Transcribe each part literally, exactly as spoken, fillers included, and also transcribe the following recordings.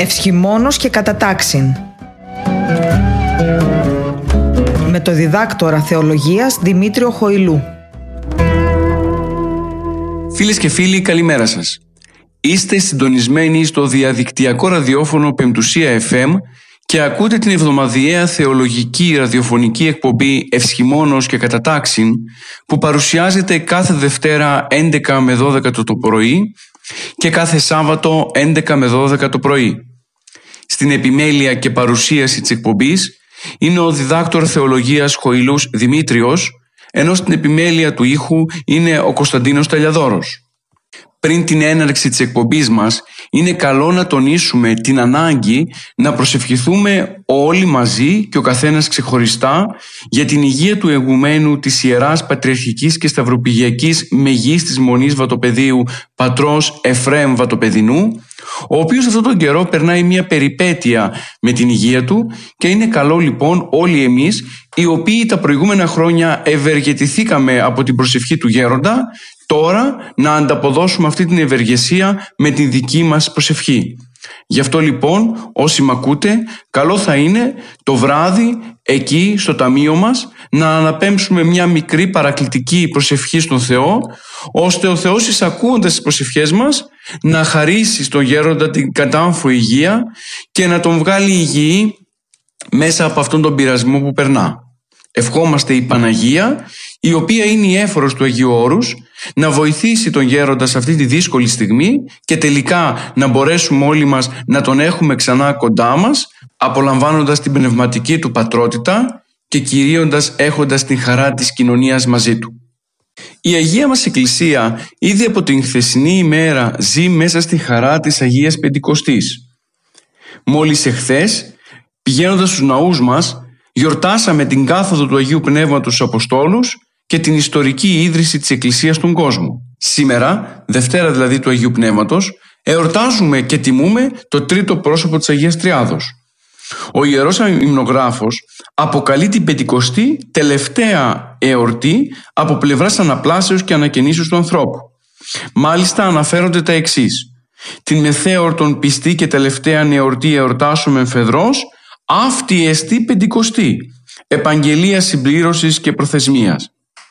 Ευσχημόνος και κατατάξιν. Με το διδάκτορα θεολογίας Δημήτριο Χοηλού. Φίλες και φίλοι, καλημέρα σας. Είστε συντονισμένοι στο διαδικτυακό ραδιόφωνο Πεμπτουσία εφ εμ και ακούτε την εβδομαδιαία θεολογική ραδιοφωνική εκπομπή Ευσχημόνος και Κατατάξιν, που παρουσιάζεται κάθε Δευτέρα έντεκα με δώδεκα το πρωί και κάθε Σάββατο έντεκα με δώδεκα το πρωί. Στην επιμέλεια και παρουσίαση της εκπομπής είναι ο διδάκτορ θεολογίας Χοηλούς Δημήτριος, ενώ στην επιμέλεια του ήχου είναι ο Κωνσταντίνος Ταλιαδόρος. Πριν την έναρξη της εκπομπής μας, είναι καλό να τονίσουμε την ανάγκη να προσευχηθούμε όλοι μαζί και ο καθένας ξεχωριστά για την υγεία του ηγουμένου της Ιεράς Πατριαρχικής και Σταυροπηγιακής Μεγίστης Μονής Βατοπεδίου πατρός Εφραίμ Βατοπεδινού, ο οποίος αυτόν τον καιρό περνάει μια περιπέτεια με την υγεία του, και είναι καλό λοιπόν όλοι εμείς, οι οποίοι τα προηγούμενα χρόνια ευεργετηθήκαμε από την προσευχή του γέροντα, τώρα να ανταποδώσουμε αυτή την ευεργεσία με την δική μας προσευχή. Γι' αυτό λοιπόν, όσοι μ' ακούτε, καλό θα είναι το βράδυ εκεί στο ταμείο μας να αναπέμψουμε μια μικρή παρακλητική προσευχή στον Θεό, ώστε ο Θεός, εισακούοντας τις προσευχές μας, να χαρίσει στον γέροντα την κατάμφο υγεία και να τον βγάλει υγιή μέσα από αυτόν τον πειρασμό που περνά. Ευχόμαστε η Παναγία, η οποία είναι η έφορος του Αγίου Όρους, να βοηθήσει τον γέροντα σε αυτή τη δύσκολη στιγμή και τελικά να μπορέσουμε όλοι μας να τον έχουμε ξανά κοντά μας, απολαμβάνοντας την πνευματική του πατρότητα και κυρίως έχοντας την χαρά της κοινωνίας μαζί του. Η Αγία μας Εκκλησία ήδη από την χθεσινή ημέρα ζει μέσα στη χαρά της Αγίας Πεντηκοστής. Μόλις εχθές, πηγαίνοντας στους ναούς μας, γιορτάσαμε την κάθοδο του Αγίου Πνεύματος στους Αποστόλους και την ιστορική ίδρυση της Εκκλησίας στον κόσμο. Σήμερα, Δευτέρα δηλαδή του Αγίου Πνεύματος, εορτάζουμε και τιμούμε το τρίτο πρόσωπο της Αγίας Τριάδος. Ο Ιερός Υμνογράφος αποκαλεί την Πεντηκοστή τελευταία εορτή από πλευράς αναπλάσεως και ανακαινήσεως του ανθρώπου. Μάλιστα αναφέρονται τα εξής: την μεθέορτον πιστή και τελευταία εορτή εορτάσουμε εμφεδρός, αυτή εστί Πεντηκοστή, επαγγελία συμπλήρωσης και προθεσμίας.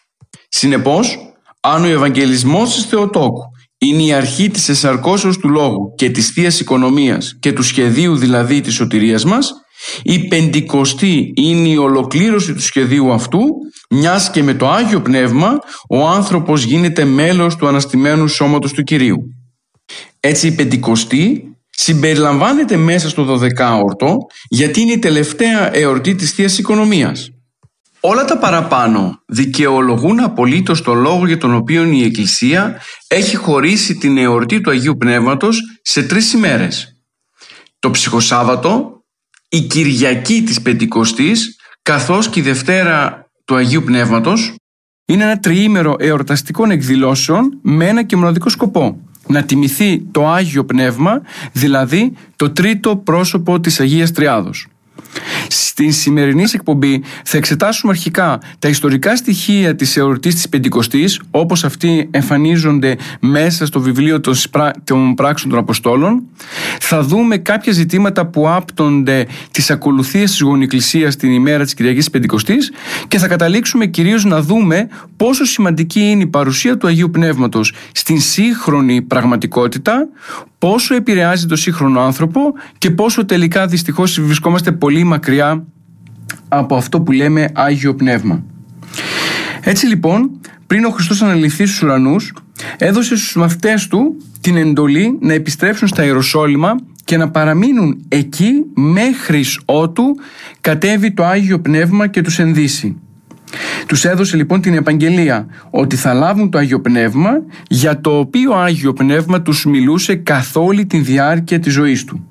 Συνεπώς, αν ο Ευαγγελισμός της Θεοτόκου είναι η αρχή της εσαρκώσεως του Λόγου και της Θείας Οικονομίας και του σχεδίου δηλαδή της σωτηρίας μας, η Πεντηκοστή είναι η ολοκλήρωση του σχεδίου αυτού, μιας και με το Άγιο Πνεύμα ο άνθρωπος γίνεται μέλος του αναστημένου σώματος του Κυρίου. Έτσι η Πεντηκοστή συμπεριλαμβάνεται μέσα στο δωδεκάορτο, γιατί είναι η τελευταία εορτή της Θείας Οικονομίας. Όλα τα παραπάνω δικαιολογούν απολύτως το λόγο για τον οποίο η Εκκλησία έχει χωρίσει την εορτή του Αγίου Πνεύματος σε τρεις ημέρες. Το Ψυχοσάββατο, η Κυριακή της Πεντηκοστής, καθώς και η Δευτέρα του Αγίου Πνεύματος. Είναι ένα τριήμερο εορταστικών εκδηλώσεων με ένα και μοναδικό σκοπό: να τιμηθεί το Άγιο Πνεύμα, δηλαδή το τρίτο πρόσωπο της Αγίας Τριάδος. Στην σημερινή εκπομπή θα εξετάσουμε αρχικά τα ιστορικά στοιχεία της εορτής της Πεντηκοστής, όπως αυτοί εμφανίζονται μέσα στο βιβλίο των Πράξεων των Αποστόλων. Θα δούμε κάποια ζητήματα που άπτονται της ακολουθίας της γονικλησίας την ημέρα της Κυριακής Πεντηκοστής και θα καταλήξουμε κυρίως να δούμε πόσο σημαντική είναι η παρουσία του Αγίου Πνεύματος στην σύγχρονη πραγματικότητα, πόσο επηρεάζει το σύγχρονο άνθρωπο και πόσο τελικά δυστυχώς βρισκόμαστε πολύ μακριά από αυτό που λέμε Άγιο Πνεύμα. Έτσι λοιπόν, πριν ο Χριστός αναλυθεί στους ουρανούς, έδωσε στους μαθητές του την εντολή να επιστρέψουν στα Ιεροσόλυμα και να παραμείνουν εκεί μέχρις ότου κατέβει το Άγιο Πνεύμα και τους ενδύσει. Τους έδωσε λοιπόν την επαγγελία ότι θα λάβουν το Άγιο Πνεύμα, για το οποίο Άγιο Πνεύμα τους μιλούσε καθ' όλη τη διάρκεια της ζωής του.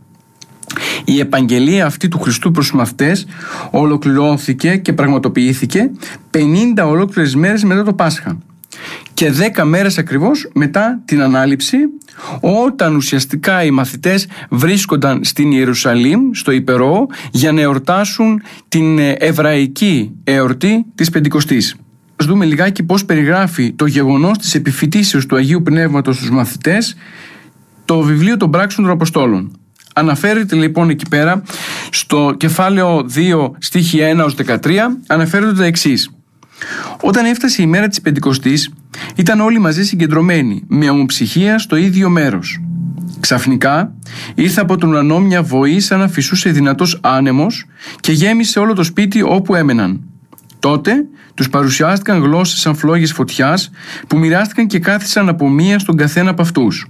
Η επαγγελία αυτή του Χριστού προς τους μαθητές ολοκληρώθηκε και πραγματοποιήθηκε πενήντα ολόκληρες μέρες μετά το Πάσχα και δέκα μέρες ακριβώς μετά την Ανάληψη, όταν ουσιαστικά οι μαθητές βρίσκονταν στην Ιερουσαλήμ, στο Υπερό, για να εορτάσουν την εβραϊκή εορτή της Πεντηκοστής. Ας δούμε λιγάκι πώς περιγράφει το γεγονός της επιφυτίσεως του Αγίου Πνεύματος στους μαθητές το βιβλίο των Πράξεων των Αποστόλων. Αναφέρεται λοιπόν εκεί πέρα στο κεφάλαιο δύο στίχη ένα έως δεκατρία, αναφέρεται τα εξής. Όταν έφτασε η μέρα της Πεντηκοστής, ήταν όλοι μαζί συγκεντρωμένοι με ομοψυχία στο ίδιο μέρος. Ξαφνικά ήρθε από τον ουρανό μια βοή σαν να φυσούσε δυνατός άνεμος και γέμισε όλο το σπίτι όπου έμεναν. Τότε τους παρουσιάστηκαν γλώσσες σαν φλόγες φωτιάς που μοιράστηκαν και κάθισαν από μία στον καθένα από αυτούς.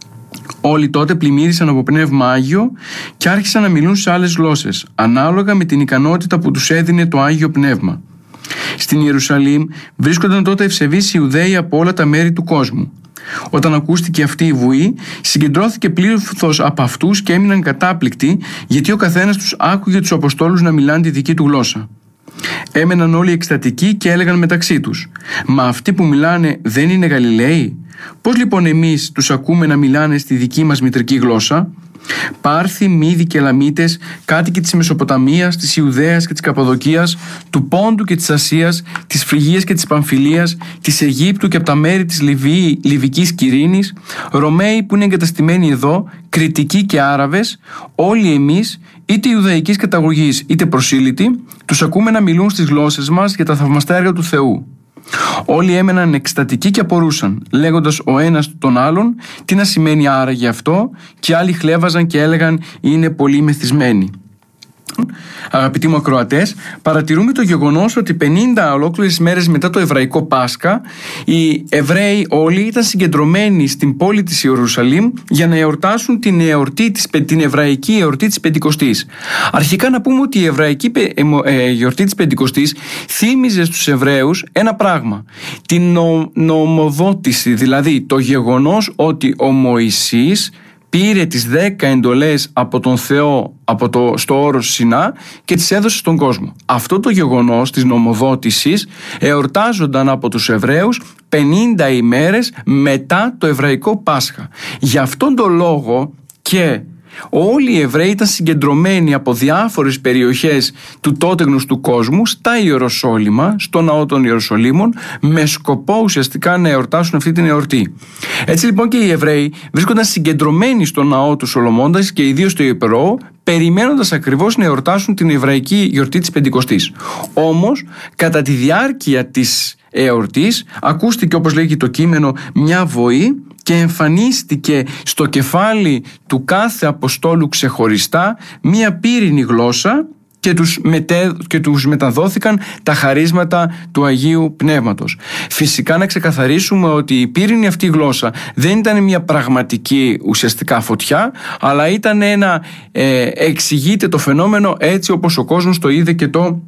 Όλοι τότε πλημμύρισαν από Πνεύμα Άγιο και άρχισαν να μιλούν σε άλλες γλώσσες, ανάλογα με την ικανότητα που τους έδινε το Άγιο Πνεύμα. Στην Ιερουσαλήμ βρίσκονταν τότε ευσεβείς Ιουδαίοι από όλα τα μέρη του κόσμου. Όταν ακούστηκε αυτή η βουή, συγκεντρώθηκε πλήθος από αυτούς και έμειναν κατάπληκτοι, γιατί ο καθένας τους άκουγε τους Αποστόλους να μιλάνε τη δική του γλώσσα. Έμεναν όλοι εκστατικοί και έλεγαν μεταξύ τους: «Μα αυτοί που μιλάνε δεν είναι Γαλιλαίοι? Πώς λοιπόν εμείς τους ακούμε να μιλάνε στη δική μας μητρική γλώσσα?» Πάρθοι, Μήδοι και Ελαμίτες, κάτοικοι της Μεσοποταμίας, της Ιουδαίας και της Καπαδοκίας, του Πόντου και της Ασίας, της Φρυγίας και της Παμφιλίας, της Αιγύπτου και από τα μέρη της Λιβύη, Λιβικής Κυρίνης, Ρωμαίοι που είναι εγκαταστημένοι εδώ, Κρητικοί και Άραβες, όλοι εμείς, είτε Ιουδαϊκής καταγωγής είτε προσήλυτοι, τους ακούμε να μιλούν στις γλώσσες μας για τα θαυμαστά έργα του Θεού. Όλοι έμεναν εκστατικοί και απορούσαν, λέγοντας ο ένας τον άλλον τι να σημαίνει άραγε αυτό, και άλλοι χλέβαζαν και έλεγαν είναι πολύ μεθυσμένοι. Αγαπητοί μου ακροατές, παρατηρούμε το γεγονός ότι πενήντα ολόκληρες μέρες μετά το εβραϊκό Πάσχα, οι Εβραίοι όλοι ήταν συγκεντρωμένοι στην πόλη της Ιερουσαλήμ για να εορτάσουν την, εορτή της, την εβραϊκή εορτή της Πεντηκοστής. Αρχικά να πούμε ότι η εβραϊκή εορτή της Πεντηκοστής θύμιζε στους Εβραίους ένα πράγμα, την νο, νομοδότηση, δηλαδή το γεγονός ότι ο Μωυσής πήρε τις δέκα εντολές από τον Θεό από το, στο όρος Σινά και τις έδωσε στον κόσμο. Αυτό το γεγονός της νομοδότησης εορτάζονταν από τους Εβραίους πενήντα ημέρες μετά το εβραϊκό Πάσχα. Γι' αυτόν τον λόγο και όλοι οι Εβραίοι ήταν συγκεντρωμένοι από διάφορες περιοχές του τότε γνωστού κόσμου στα Ιεροσόλυμα, στο ναό των Ιεροσολύμων, με σκοπό ουσιαστικά να εορτάσουν αυτή την εορτή. Έτσι λοιπόν και οι Εβραίοι βρίσκονταν συγκεντρωμένοι στο ναό του Σολομώντας και ιδίως στο Ιερό, περιμένοντας ακριβώς να εορτάσουν την εβραϊκή γιορτή της Πεντηκοστής. Όμως, κατά τη διάρκεια της εορτής, ακούστηκε, όπως λέγει το κείμενο, μια βοή και εμφανίστηκε στο κεφάλι του κάθε Αποστόλου ξεχωριστά μία πύρινη γλώσσα και τους, μετέ, και τους μεταδόθηκαν τα χαρίσματα του Αγίου Πνεύματος. Φυσικά να ξεκαθαρίσουμε ότι η πύρινη αυτή γλώσσα δεν ήταν μια πραγματική ουσιαστικά φωτιά, αλλά ήταν ένα ε, εξηγείται το φαινόμενο έτσι όπως ο κόσμος το είδε και το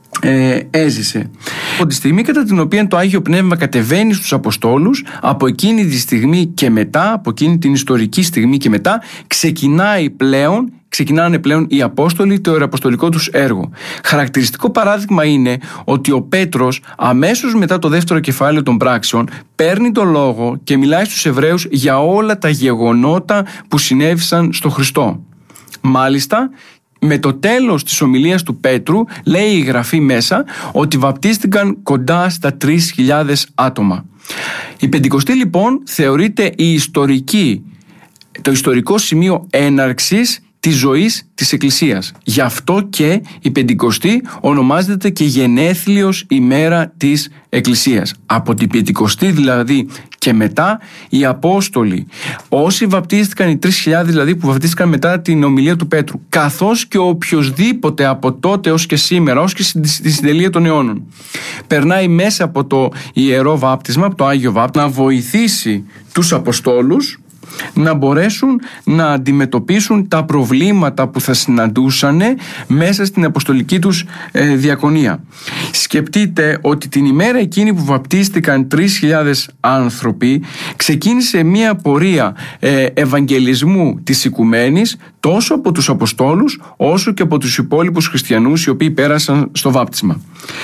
Ε, έζησε. Από τη στιγμή κατά την οποία το Άγιο Πνεύμα κατεβαίνει στους Αποστόλους, από εκείνη τη στιγμή και μετά, από εκείνη την ιστορική στιγμή και μετά, ξεκινάει πλέον ξεκινάνε πλέον οι Απόστολοι το ιεραποστολικό τους έργο. Χαρακτηριστικό παράδειγμα είναι ότι ο Πέτρος αμέσως μετά το δεύτερο κεφάλαιο των πράξεων παίρνει το λόγο και μιλάει στους Εβραίους για όλα τα γεγονότα που συνέβησαν στο Χριστό. Μάλιστα, με το τέλος της ομιλίας του Πέτρου λέει η Γραφή μέσα ότι βαπτίστηκαν κοντά στα τρεις χιλιάδες άτομα. Η Πεντηκοστή λοιπόν θεωρείται η ιστορική, το ιστορικό σημείο έναρξης της ζωής της Εκκλησίας. Γι' αυτό και η Πεντηκοστή ονομάζεται και γενέθλιος ημέρα της Εκκλησίας. Από την Πεντηκοστή δηλαδή και μετά οι Απόστολοι, όσοι βαπτίστηκαν, οι τρεις χιλιάδες δηλαδή που βαπτίστηκαν μετά την ομιλία του Πέτρου, καθώς και οποιοσδήποτε από τότε ως και σήμερα, ως και στη συντελεία των αιώνων, περνάει μέσα από το ιερό βάπτισμα, από το Άγιο Βάπτισμα, να βοηθήσει τους Αποστόλους να μπορέσουν να αντιμετωπίσουν τα προβλήματα που θα συναντούσαν μέσα στην αποστολική τους ε, διακονία. Σκεφτείτε ότι την ημέρα εκείνη που βαπτίστηκαν τρεις χιλιάδες άνθρωποι ξεκίνησε μια πορεία ε, ευαγγελισμού της οικουμένης τόσο από τους Αποστόλους όσο και από τους υπόλοιπους χριστιανούς οι οποίοι πέρασαν στο βάπτισμα.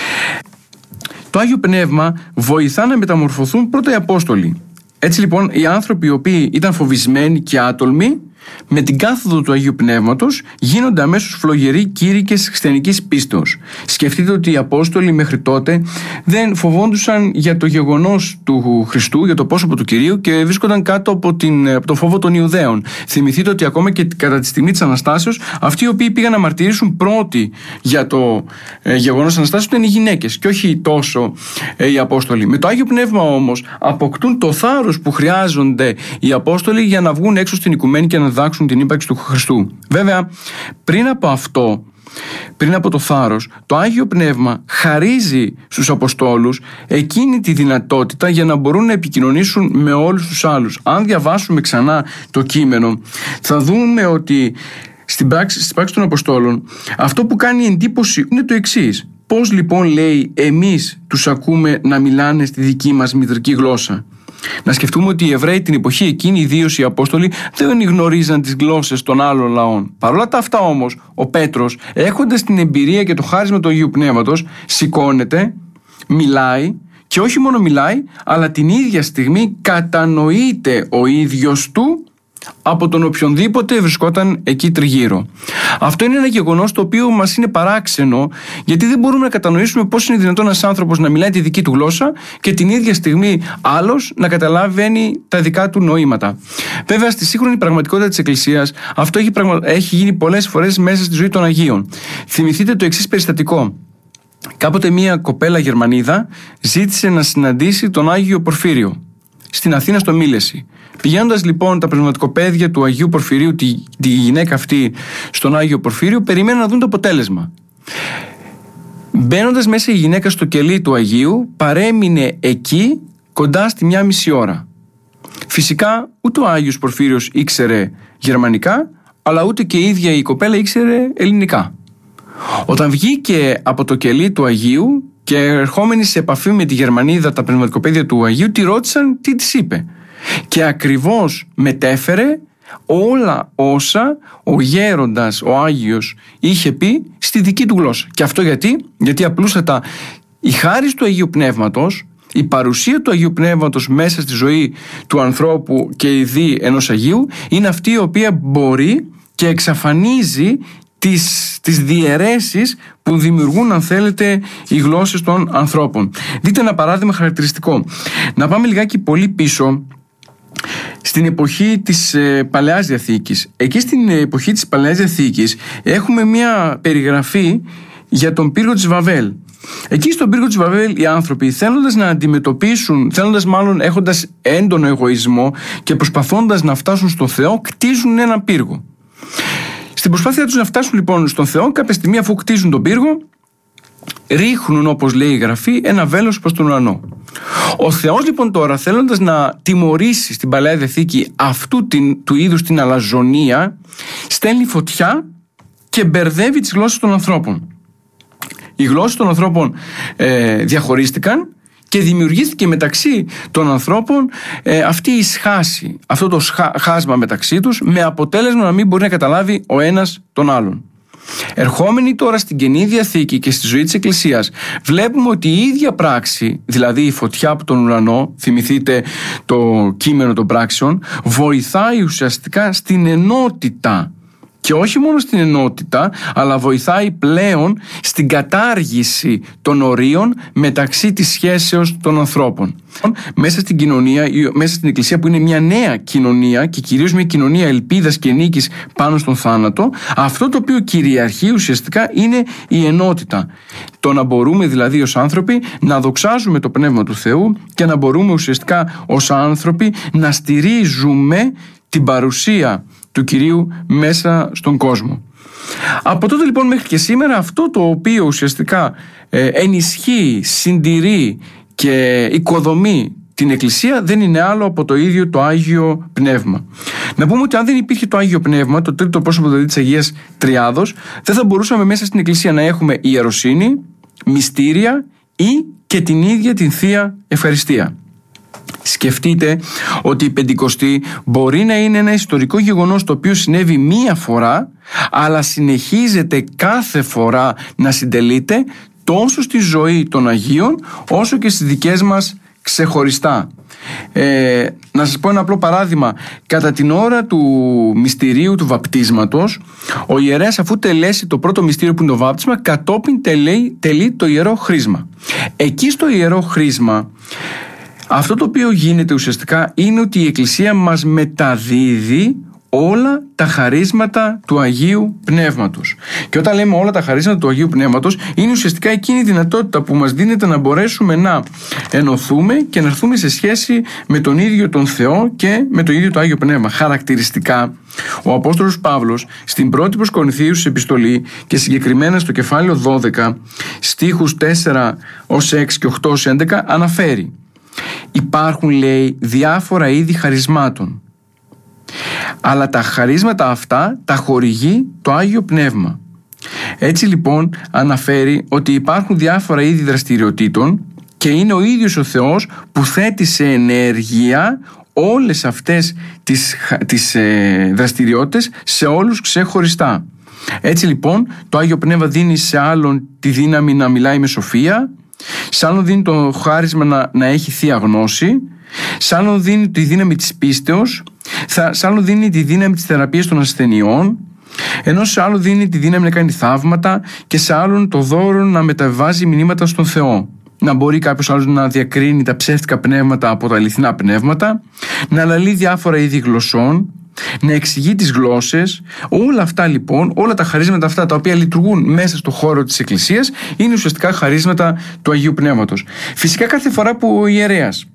Το Άγιο Πνεύμα βοηθά να μεταμορφωθούν πρώτα οι Απόστολοι. Έτσι λοιπόν οι άνθρωποι οι οποίοι ήταν φοβισμένοι και άτολμοι με την κάθοδο του Αγίου Πνεύματος γίνονται αμέσως φλογεροί κήρυκες της χριστιανικής πίστεως. Σκεφτείτε ότι οι Απόστολοι μέχρι τότε δεν φοβόντουσαν για το γεγονός του Χριστού, για το πρόσωπο του Κυρίου, και βρίσκονταν κάτω από, την, από το φόβο των Ιουδαίων. Θυμηθείτε ότι ακόμα και κατά τη στιγμή της Αναστάσεως, αυτοί οι οποίοι πήγαν να μαρτυρήσουν πρώτοι για το ε, γεγονός της Αναστάσεως ήταν οι γυναίκες και όχι τόσο ε, οι Απόστολοι. Με το Άγιο Πνεύμα όμως αποκτούν το θάρρος που χρειάζονται οι Απόστολοι για να βγουν έξω στην οικουμένη και να διδάξουν την ύπαρξη του Χριστού. Βέβαια, πριν από αυτό, πριν από το θάρρος, το Άγιο Πνεύμα χαρίζει στους Αποστόλους εκείνη τη δυνατότητα για να μπορούν να επικοινωνήσουν με όλους τους άλλους. Αν διαβάσουμε ξανά το κείμενο, θα δούμε ότι στην πράξη, στην πράξη των Αποστόλων αυτό που κάνει εντύπωση είναι το εξής. Πώς λοιπόν, λέει, εμείς τους ακούμε να μιλάνε στη δική μας μητρική γλώσσα? Να σκεφτούμε ότι οι Εβραίοι την εποχή εκείνη, ιδίως οι Απόστολοι, δεν γνωρίζαν τις γλώσσες των άλλων λαών. Παρ' όλα τα αυτά όμως, ο Πέτρος, έχοντας την εμπειρία και το χάρισμα του Αγίου Πνεύματος, σηκώνεται, μιλάει, και όχι μόνο μιλάει, αλλά την ίδια στιγμή κατανοείται ο ίδιος του από τον οποιονδήποτε βρισκόταν εκεί τριγύρω. Αυτό είναι ένα γεγονός το οποίο μας είναι παράξενο, γιατί δεν μπορούμε να κατανοήσουμε πώς είναι δυνατόν ένας άνθρωπος να μιλάει τη δική του γλώσσα και την ίδια στιγμή άλλος να καταλαβαίνει τα δικά του νοήματα. Βέβαια, στη σύγχρονη πραγματικότητα της Εκκλησίας αυτό έχει, πραγμα... έχει γίνει πολλές φορές μέσα στη ζωή των Αγίων. Θυμηθείτε το εξής περιστατικό. Κάποτε μία κοπέλα Γερμανίδα ζήτησε να συναντήσει τον Άγιο Πορφύριο στην Αθήνα, στο Μήλεση. Πηγαίνοντας λοιπόν τα πνευματικοπαίδια του Αγίου Πορφυρίου, τη, τη γυναίκα αυτή, στον Άγιο Πορφύριο, περιμένουν να δουν το αποτέλεσμα. Μπαίνοντας μέσα η γυναίκα στο κελί του Αγίου, παρέμεινε εκεί κοντά στη μία μισή ώρα. Φυσικά ούτε ο Άγιος Πορφύριος ήξερε γερμανικά, αλλά ούτε και η ίδια η κοπέλα ήξερε ελληνικά. Όταν βγήκε από το κελί του Αγίου και ερχόμενη σε επαφή με τη Γερμανίδα, τα πνευματικοπαίδια του Αγίου, τη ρώτησαν τι της είπε. Και ακριβώς μετέφερε όλα όσα ο γέροντας, ο Άγιος, είχε πει στη δική του γλώσσα. Και αυτό γιατί, γιατί απλούστατα η χάρις του Αγίου Πνεύματος, η παρουσία του Αγίου Πνεύματος μέσα στη ζωή του ανθρώπου και ειδή ενός Αγίου, είναι αυτή η οποία μπορεί και εξαφανίζει τις, τις διαιρέσεις που δημιουργούν, αν θέλετε, οι γλώσσες των ανθρώπων. Δείτε ένα παράδειγμα χαρακτηριστικό. Να πάμε λιγάκι πολύ πίσω, στην εποχή της ε, Παλαιάς Διαθήκης. Εκεί στην εποχή της Παλαιάς Διαθήκης έχουμε μια περιγραφή για τον πύργο της Βαβέλ. Εκεί στον πύργο της Βαβέλ οι άνθρωποι, θέλοντας να αντιμετωπίσουν, θέλοντας μάλλον έχοντας έντονο εγωισμό και προσπαθώντας να φτάσουν στον Θεό, κτίζουν έναν πύργο. Στην προσπάθεια τους να φτάσουν λοιπόν στον Θεό, κάποια στιγμή αφού κτίζουν τον πύργο, ρίχνουν, όπως λέει η Γραφή, ένα βέλος προς τον ουρανό. Ο Θεός λοιπόν τώρα, θέλοντας να τιμωρήσει στην Παλαιά Διαθήκη αυτού την, του είδους την αλαζονία, στέλνει φωτιά και μπερδεύει τις γλώσσες των ανθρώπων. Οι γλώσσες των ανθρώπων ε, διαχωρίστηκαν και δημιουργήθηκε μεταξύ των ανθρώπων ε, αυτή η σχάση, αυτό το σχά, χάσμα μεταξύ τους, με αποτέλεσμα να μην μπορεί να καταλάβει ο ένας τον άλλον. Ερχόμενοι τώρα στην Καινή Διαθήκη και στη ζωή της Εκκλησίας, βλέπουμε ότι η ίδια πράξη, δηλαδή η φωτιά από τον ουρανό, θυμηθείτε το κείμενο των πράξεων, βοηθάει ουσιαστικά στην ενότητα. Και όχι μόνο στην ενότητα, αλλά βοηθάει πλέον στην κατάργηση των ορίων μεταξύ της σχέσεως των ανθρώπων. Μέσα στην κοινωνία, μέσα στην Εκκλησία που είναι μια νέα κοινωνία και κυρίως μια κοινωνία ελπίδας και νίκης πάνω στον θάνατο, αυτό το οποίο κυριαρχεί ουσιαστικά είναι η ενότητα. Το να μπορούμε δηλαδή ως άνθρωποι να δοξάζουμε το Πνεύμα του Θεού και να μπορούμε ουσιαστικά ως άνθρωποι να στηρίζουμε την παρουσία του Κυρίου μέσα στον κόσμο. Από τότε λοιπόν μέχρι και σήμερα, αυτό το οποίο ουσιαστικά ε, ενισχύει, συντηρεί και οικοδομεί την Εκκλησία δεν είναι άλλο από το ίδιο το Άγιο Πνεύμα. Να πούμε ότι αν δεν υπήρχε το Άγιο Πνεύμα, το τρίτο πρόσωπο δηλαδή της Αγίας Τριάδος, δεν θα μπορούσαμε μέσα στην Εκκλησία να έχουμε ιεροσύνη, μυστήρια ή και την ίδια την Θεία Ευχαριστία. Σκεφτείτε ότι η Πεντηκοστή μπορεί να είναι ένα ιστορικό γεγονός το οποίο συνέβη μία φορά, αλλά συνεχίζεται κάθε φορά να συντελείται τόσο στη ζωή των Αγίων όσο και στις δικές μας ξεχωριστά. Ε, να σας πω ένα απλό παράδειγμα. Κατά την ώρα του μυστηρίου του βαπτίσματος, ο ιερέας, αφού τελέσει το πρώτο μυστήριο που είναι το βάπτισμα, κατόπιν τελεί, τελεί το ιερό χρίσμα. Εκεί στο ιερό χρίσμα, αυτό το οποίο γίνεται ουσιαστικά είναι ότι η Εκκλησία μας μεταδίδει όλα τα χαρίσματα του Αγίου Πνεύματος. Και όταν λέμε όλα τα χαρίσματα του Αγίου Πνεύματος, είναι ουσιαστικά εκείνη η δυνατότητα που μας δίνεται να μπορέσουμε να ενωθούμε και να έρθουμε σε σχέση με τον ίδιο τον Θεό και με το ίδιο το Άγιο Πνεύμα. Χαρακτηριστικά, ο Απόστολος Παύλος στην πρώτη προς Κορινθίους επιστολή και συγκεκριμένα στο κεφάλαιο δώδεκα, στίχους τέσσερα ως έξι και οκτώ ως έντεκα, αναφέρει: υπάρχουν, λέει, διάφορα είδη χαρισμάτων, αλλά τα χαρίσματα αυτά τα χορηγεί το Άγιο Πνεύμα. Έτσι λοιπόν αναφέρει ότι υπάρχουν διάφορα είδη δραστηριοτήτων και είναι ο ίδιος ο Θεός που θέτει σε ενέργεια όλες αυτές τις, τις ε, δραστηριότητες σε όλους ξεχωριστά. Έτσι λοιπόν το Άγιο Πνεύμα δίνει σε άλλον τη δύναμη να μιλάει με σοφία, σε άλλον δίνει το χάρισμα να, να έχει θεία γνώση, σε άλλον δίνει τη δύναμη της πίστεως, σε άλλον δίνει τη δύναμη της θεραπείας των ασθενειών, ενώ σε άλλον δίνει τη δύναμη να κάνει θαύματα και σε άλλον το δώρο να μεταβάζει μηνύματα στον Θεό. Να μπορεί κάποιος άλλος να διακρίνει τα ψεύτικα πνεύματα από τα αληθινά πνεύματα, να αναλύει διάφορα είδη γλωσσών, να εξηγεί τις γλώσσες. Όλα αυτά λοιπόν, όλα τα χαρίσματα αυτά τα οποία λειτουργούν μέσα στο χώρο της Εκκλησίας, είναι ουσιαστικά χαρίσματα του Αγίου Πνεύματος. Φυσικά κάθε φορά που ο ιερέας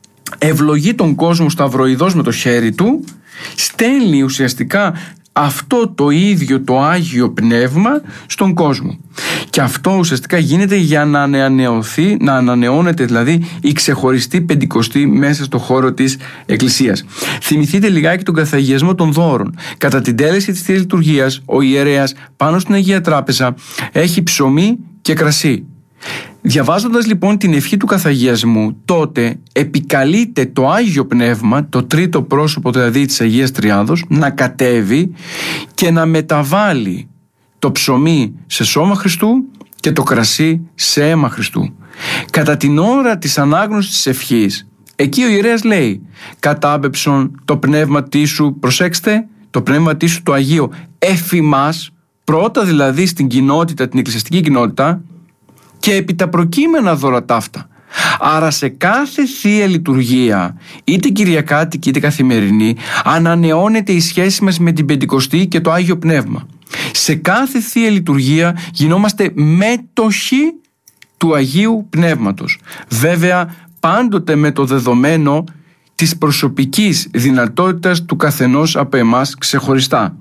ευλογεί τον κόσμο σταυροειδώς με το χέρι του, στέλνει ουσιαστικά αυτό το ίδιο το Άγιο Πνεύμα στον κόσμο. Και αυτό ουσιαστικά γίνεται για να ανανεωθεί, να ανανεώνεται δηλαδή η ξεχωριστή Πεντηκοστή μέσα στο χώρο της Εκκλησίας. Θυμηθείτε λιγάκι τον καθαγιασμό των δώρων. Κατά την τέλεση της Θείας Λειτουργίας, ο ιερέας πάνω στην Αγία Τράπεζα έχει ψωμί και κρασί. Διαβάζοντας λοιπόν την ευχή του καθαγιασμού, τότε επικαλείται το Άγιο Πνεύμα, το τρίτο πρόσωπο δηλαδή της Αγίας Τριάδος, να κατέβει και να μεταβάλει το ψωμί σε σώμα Χριστού και το κρασί σε αίμα Χριστού. Κατά την ώρα της ανάγνωσης της ευχής, εκεί ο ιερέας λέει: κατάπεψον το πνεύμα σου, προσέξτε, το πνεύμα σου το Αγίο εφημάς, πρώτα δηλαδή στην κοινότητα, την εκκλησιαστική κοινότητα, και επί τα προκείμενα δώρα ταύτα. Άρα σε κάθε Θεία Λειτουργία, είτε κυριακάτικη είτε καθημερινή, ανανεώνεται η σχέση μας με την Πεντηκοστή και το Άγιο Πνεύμα. Σε κάθε Θεία Λειτουργία γινόμαστε μέτοχοι του Αγίου Πνεύματος. Βέβαια πάντοτε με το δεδομένο της προσωπικής δυνατότητας του καθενός από εμάς ξεχωριστά.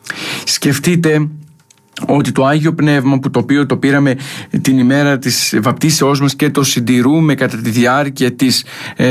Σκεφτείτε ότι το Άγιο Πνεύμα, που το οποίο το πήραμε την ημέρα της βαπτίσεώς μας και το συντηρούμε κατά τη διάρκεια της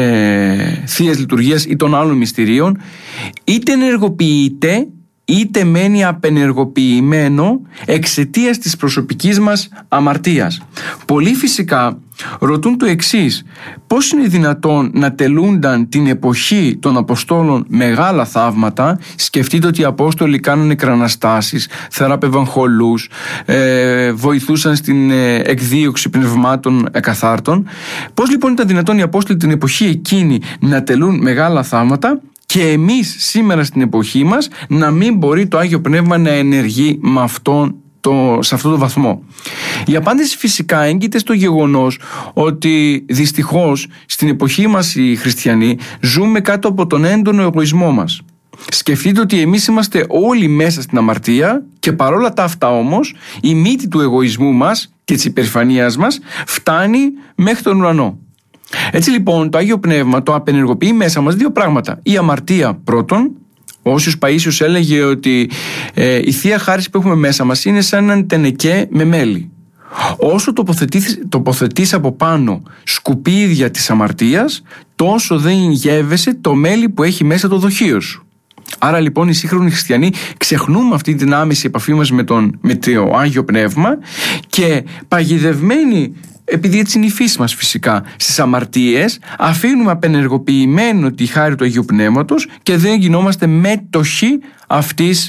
ε, Θείας Λειτουργίας ή των άλλων μυστηρίων, είτε ενεργοποιείται είτε μένει απενεργοποιημένο εξαιτίας της προσωπικής μας αμαρτίας. Πολλοί φυσικά ρωτούν το εξής: πώς είναι δυνατόν να τελούνταν την εποχή των Αποστόλων μεγάλα θαύματα? Σκεφτείτε ότι οι Απόστολοι κάνουν εκραναστάσεις, θεράπευαν χολούς, ε, βοηθούσαν στην ε, εκδίωξη πνευμάτων εκαθάρτων. Πώς λοιπόν ήταν δυνατόν οι Απόστολοι την εποχή εκείνη να τελούν μεγάλα θαύματα και εμείς σήμερα στην εποχή μας να μην μπορεί το Άγιο Πνεύμα να ενεργεί με αυτόν το, σε αυτόν τον βαθμό? Η απάντηση φυσικά έγκυται στο γεγονός ότι δυστυχώς στην εποχή μας οι χριστιανοί ζούμε κάτω από τον έντονο εγωισμό μας. Σκεφτείτε ότι εμείς είμαστε όλοι μέσα στην αμαρτία και παρόλα τα αυτά όμως η μύτη του εγωισμού μας και της υπερηφανίας μας φτάνει μέχρι τον ουρανό. Έτσι λοιπόν το Άγιο Πνεύμα το απενεργοποιεί μέσα μας δύο πράγματα: η αμαρτία πρώτον. Ο Όσιος Παΐσιος έλεγε ότι ε, η Θεία Χάρις που έχουμε μέσα μας είναι σαν έναν τενεκέ με μέλι. Όσο τοποθετείς, τοποθετείς από πάνω σκουπίδια της αμαρτίας, τόσο δεν γεύεσαι το μέλι που έχει μέσα το δοχείο σου. Άρα λοιπόν οι σύγχρονοι χριστιανοί ξεχνούμε αυτή την άμεση επαφή μας με, τον, με το Άγιο Πνεύμα και παγιδευμένοι, επειδή έτσι είναι η φύση μας φυσικά, στις αμαρτίες, αφήνουμε απενεργοποιημένο τη χάρη του Αγίου Πνεύματος και δεν γινόμαστε μέτοχοι αυτής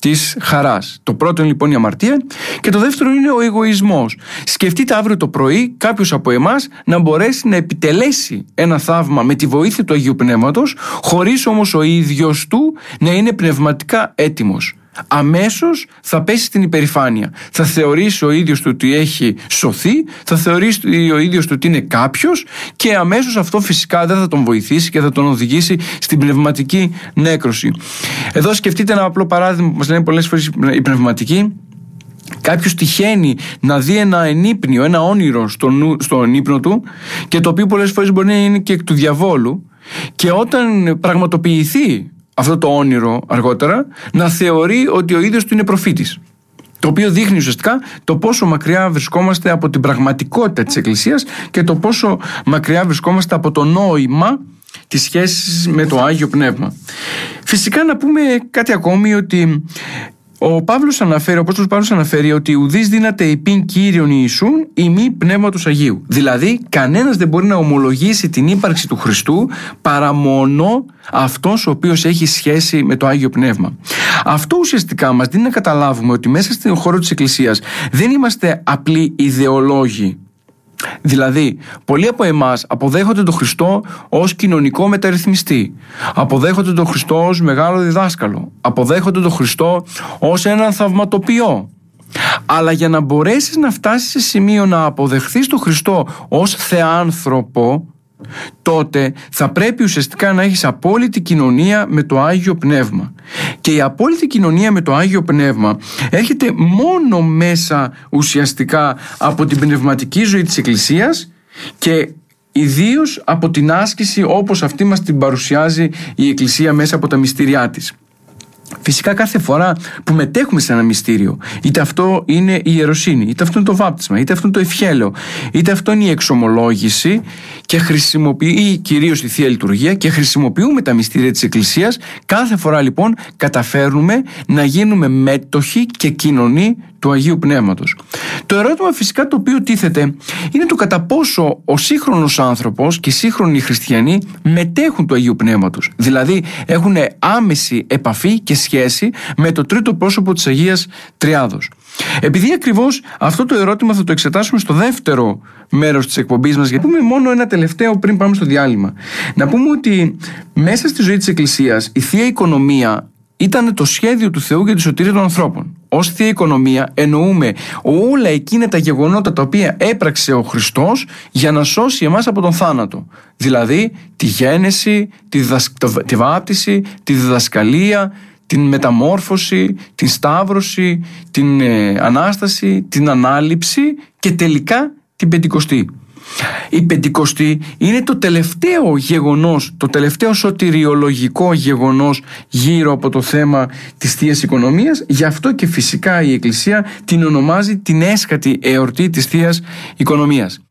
της χαράς. Το πρώτο είναι λοιπόν η αμαρτία και το δεύτερο είναι ο εγωισμός. Σκεφτείτε αύριο το πρωί κάποιος από εμάς να μπορέσει να επιτελέσει ένα θαύμα με τη βοήθεια του Αγίου Πνεύματος, χωρίς όμως ο ίδιος του να είναι πνευματικά έτοιμος. Αμέσως θα πέσει στην υπερηφάνεια. Θα θεωρήσει ο ίδιος του ότι έχει σωθεί, θα θεωρήσει ο ίδιος του ότι είναι κάποιος και αμέσως αυτό φυσικά δεν θα τον βοηθήσει και θα τον οδηγήσει στην πνευματική νέκρωση. Εδώ σκεφτείτε ένα απλό παράδειγμα που μας λένε πολλές φορές οι πνευματικοί. Κάποιος τυχαίνει να δει ένα ενύπνιο, ένα όνειρο στον, στον ύπνο του και το οποίο πολλές φορές μπορεί να είναι και εκ του διαβόλου, και όταν πραγματοποιηθεί αυτό το όνειρο αργότερα να θεωρεί ότι ο ίδιος του είναι προφήτης. Το οποίο δείχνει ουσιαστικά το πόσο μακριά βρισκόμαστε από την πραγματικότητα της Εκκλησίας και το πόσο μακριά βρισκόμαστε από το νόημα της σχέσης με το Άγιο Πνεύμα. Φυσικά να πούμε κάτι ακόμη, ότι ο Παύλος αναφέρει, ο Απόστολος Παύλος αναφέρει ότι ουδείς δύναται υπήν Κύριον Ιησούν ημί Πνεύματος Αγίου. Δηλαδή, κανένας δεν μπορεί να ομολογήσει την ύπαρξη του Χριστού παρά μόνο αυτός ο οποίος έχει σχέση με το Άγιο Πνεύμα. Αυτό ουσιαστικά μας δίνει να καταλάβουμε ότι μέσα στον χώρο της Εκκλησίας δεν είμαστε απλοί ιδεολόγοι. Δηλαδή, πολλοί από εμάς αποδέχονται τον Χριστό ως κοινωνικό μεταρρυθμιστή, αποδέχονται τον Χριστό ως μεγάλο διδάσκαλο, αποδέχονται τον Χριστό ως έναν θαυματοποιό. Αλλά για να μπορέσεις να φτάσεις σε σημείο να αποδεχθείς τον Χριστό ως θεάνθρωπο, τότε θα πρέπει ουσιαστικά να έχεις απόλυτη κοινωνία με το Άγιο Πνεύμα. Και η απόλυτη κοινωνία με το Άγιο Πνεύμα έρχεται μόνο μέσα ουσιαστικά από την πνευματική ζωή της Εκκλησίας και ιδίως από την άσκηση όπως αυτή μας την παρουσιάζει η Εκκλησία μέσα από τα μυστήριά της. Φυσικά κάθε φορά που μετέχουμε σε ένα μυστήριο, είτε αυτό είναι η ιεροσύνη, είτε αυτό είναι το βάπτισμα, είτε αυτό είναι το ευχέλαιο, είτε αυτό είναι η εξομολόγηση, και χρησιμοποιεί κυρίως η Θεία Λειτουργία, και χρησιμοποιούμε τα μυστήρια της Εκκλησίας, κάθε φορά λοιπόν καταφέρνουμε να γίνουμε μέτοχοι και κοινωνοί του Αγίου Πνεύματος. Το ερώτημα φυσικά το οποίο τίθεται είναι το κατά πόσο ο σύγχρονος άνθρωπος και οι σύγχρονοι χριστιανοί μετέχουν του Αγίου Πνεύματος. Δηλαδή έχουν άμεση επαφή και σχέση με το τρίτο πρόσωπο της Αγίας Τριάδος. Επειδή ακριβώς αυτό το ερώτημα θα το εξετάσουμε στο δεύτερο μέρος της εκπομπής μας, γιατί πούμε μόνο ένα τελευταίο πριν πάμε στο διάλειμμα. Να πούμε ότι μέσα στη ζωή της Εκκλησίας η Θεία Οικονομία ήταν το σχέδιο του Θεού για τη σωτηρία των ανθρώπων. Ως Θεία Οικονομία εννοούμε όλα εκείνα τα γεγονότα τα οποία έπραξε ο Χριστός για να σώσει εμάς από τον θάνατο. Δηλαδή τη γέννηση, τη, διδασ... τη βάπτιση, τη διδασκαλία, την μεταμόρφωση, την σταύρωση, την ε, Ανάσταση, την Ανάληψη και τελικά την Πεντηκοστή. Η Πεντηκοστή είναι το τελευταίο γεγονός, το τελευταίο σωτηριολογικό γεγονός γύρω από το θέμα της Θείας Οικονομίας. Γι' αυτό και φυσικά η Εκκλησία την ονομάζει την έσχατη εορτή της Θείας Οικονομίας.